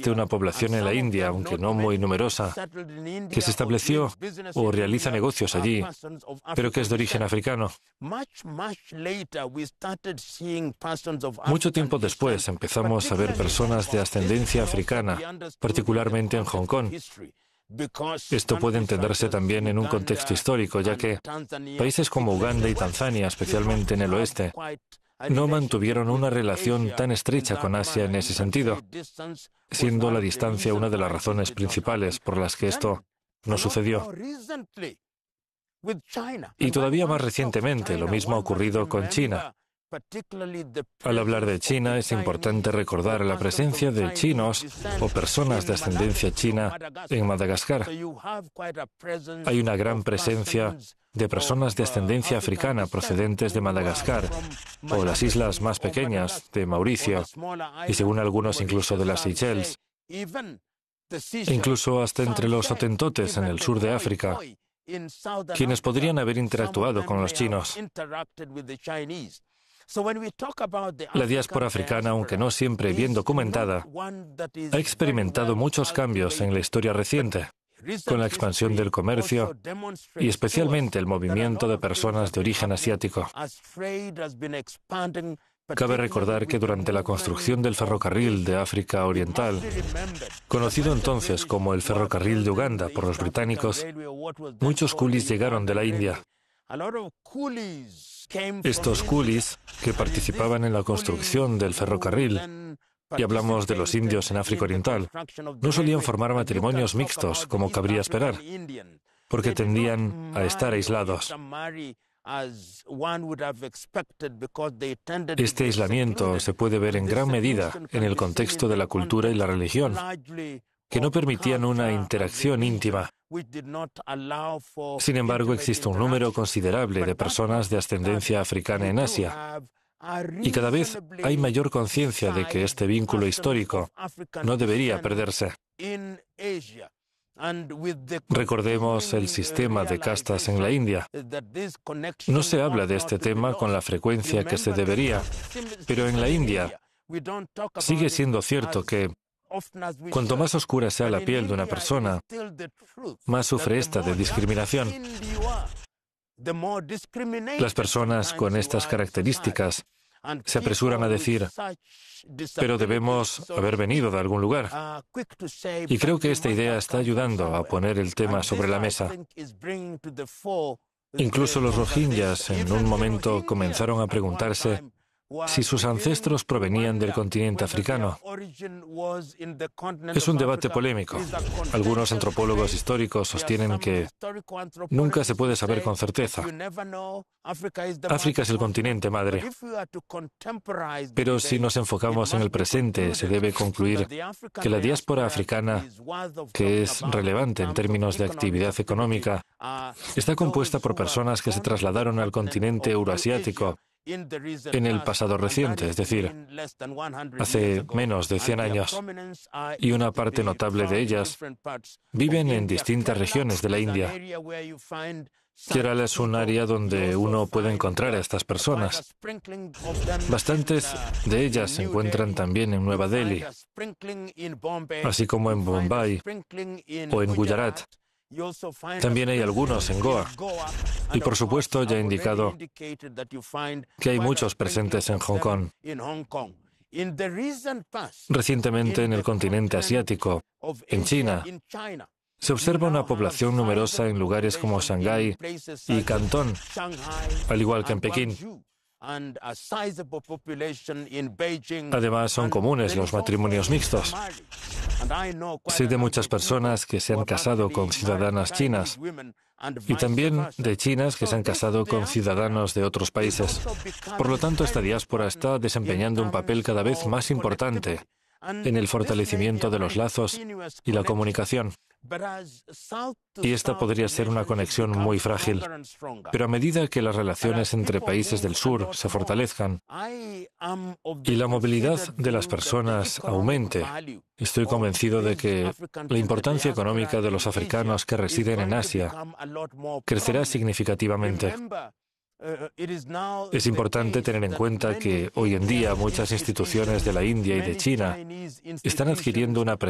existe una población en la India, aunque no muy numerosa, que se estableció o realiza negocios allí, pero que es de origen africano. Mucho tiempo después empezamos a ver personas de ascendencia africana, particularmente en Hong Kong. Esto puede entenderse también en un contexto histórico, ya que países como Uganda y Tanzania, especialmente en el oeste, no mantuvieron una relación tan estrecha con Asia en ese sentido, siendo la distancia una de las razones principales por las que esto no sucedió. Y todavía más recientemente, lo mismo ha ocurrido con China. Al hablar de China, es importante recordar la presencia de chinos o personas de ascendencia china en Madagascar. Hay una gran presencia de personas de ascendencia africana procedentes de Madagascar o las islas más pequeñas de Mauricio y, según algunos, incluso de las Seychelles, incluso hasta entre los hotentotes en el sur de África, quienes podrían haber interactuado con los chinos. La diáspora africana, aunque no siempre bien documentada, ha experimentado muchos cambios en la historia reciente, con la expansión del comercio y especialmente el movimiento de personas de origen asiático. Cabe recordar que durante la construcción del ferrocarril de África Oriental, conocido entonces como el ferrocarril de Uganda por los británicos, muchos coolies llegaron de la India. Estos coolies, que participaban en la construcción del ferrocarril, y hablamos de los indios en África Oriental, no solían formar matrimonios mixtos, como cabría esperar, porque tendían a estar aislados. Este aislamiento se puede ver en gran medida en el contexto de la cultura y la religión, que no permitían una interacción íntima. Sin embargo, existe un número considerable de personas de ascendencia africana en Asia, y cada vez hay mayor conciencia de que este vínculo histórico no debería perderse. Recordemos el sistema de castas en la India. No se habla de este tema con la frecuencia que se debería, pero en la India sigue siendo cierto que cuanto más oscura sea la piel de una persona, más sufre ésta de discriminación. Las personas con estas características se apresuran a decir, pero debemos haber venido de algún lugar. Y creo que esta idea está ayudando a poner el tema sobre la mesa. Incluso los rohingyas en un momento comenzaron a preguntarse si sus ancestros provenían del continente africano. Es un debate polémico. Algunos antropólogos históricos sostienen que nunca se puede saber con certeza. África es el continente madre. Pero si nos enfocamos en el presente, se debe concluir que la diáspora africana, que es relevante en términos de actividad económica, está compuesta por personas que se trasladaron al continente euroasiático en el pasado reciente, es decir, hace menos de 100 años, y una parte notable de ellas viven en distintas regiones de la India. Kerala es un área donde uno puede encontrar a estas personas. Bastantes de ellas se encuentran también en Nueva Delhi, así como en Bombay o en Gujarat. También hay algunos en Goa. Y por supuesto, ya he indicado que hay muchos presentes en Hong Kong. Recientemente, en el continente asiático, en China, se observa una población numerosa en lugares como Shanghái y Cantón, al igual que en Pekín. Además, son comunes los matrimonios mixtos. Sé de muchas personas que se han casado con ciudadanas chinas y también de chinas que se han casado con ciudadanos de otros países. Por lo tanto, esta diáspora está desempeñando un papel cada vez más importante en el fortalecimiento de los lazos y la comunicación. Y esta podría ser una conexión muy frágil. Pero a medida que las relaciones entre países del sur se fortalezcan y la movilidad de las personas aumente, estoy convencido de que la importancia económica de los africanos que residen en Asia crecerá significativamente. Es importante tener en cuenta que hoy en día muchas instituciones de la India y de China están adquiriendo una